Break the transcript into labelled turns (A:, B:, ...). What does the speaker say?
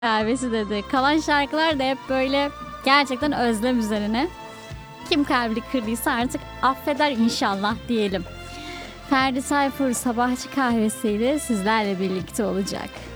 A: kahvesi dedi. Kalan şarkılar da hep böyle gerçekten özlem üzerine. Kim kalbini kırdıysa artık affeder inşallah diyelim. Ferdi Tayfur sabahçı kahvesiyle sizlerle birlikte olacak.